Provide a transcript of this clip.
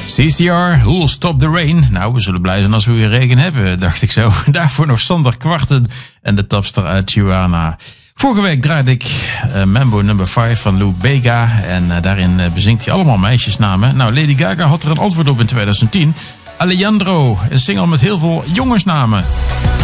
CCR, Who'll Stop the Rain. Nou, we zullen blij zijn als we weer regen hebben, dacht ik zo. Daarvoor nog Sander Kwarten en de tapster uit Tijuana. Vorige week draaide ik Mambo No. 5 van Lou Bega. En daarin bezingt hij allemaal meisjesnamen. Nou, Lady Gaga had er een antwoord op in 2010. Alejandro, een single met heel veel jongensnamen.